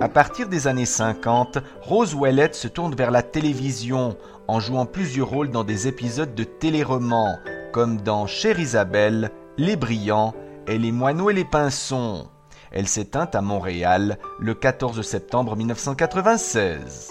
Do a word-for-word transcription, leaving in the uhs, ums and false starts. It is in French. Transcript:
À partir des années cinquante, Rose Ouellette se tourne vers la télévision en jouant plusieurs rôles dans des épisodes de téléromans, comme dans Chère Isabelle, Les Brillants et Les Moineaux et les Pinsons. Elle s'éteint à Montréal le quatorze septembre mille neuf cent quatre-vingt-seize.